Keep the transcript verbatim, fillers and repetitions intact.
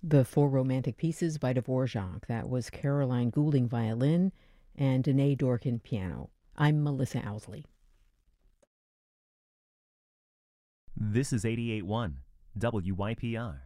The Four Romantic Pieces by Dvorak. That was Caroline Goulding violin and Danae Dorkin piano. I'm Melissa Owsley. This is eighty-eight point one W Y P R.